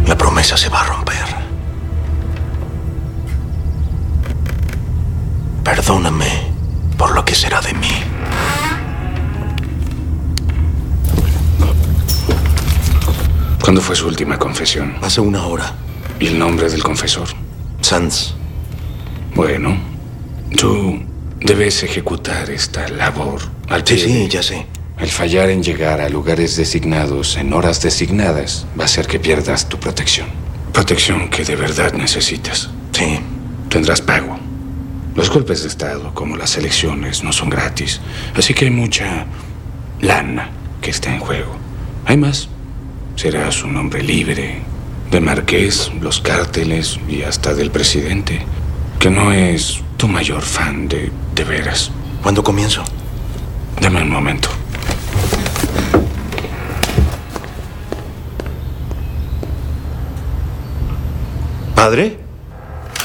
La promesa se va a romper. Perdóname por lo que será de mí. ¿Cuándo fue su última confesión? Hace 1 hora. ¿Y el nombre del confesor? Sanz. Bueno, tú debes ejecutar esta labor al pie. Sí, ya sé. El fallar en llegar a lugares designados en horas designadas va a hacer que pierdas tu protección. Protección que de verdad necesitas. Sí. Tendrás pago. Los golpes de estado, como las elecciones, no son gratis. Así que hay mucha lana que está en juego. Hay más. Serás un hombre libre. De Marqués, los cárteles y hasta del presidente, que no es tu mayor fan de veras. ¿Cuándo comienzo? Dame un momento. ¿Padre?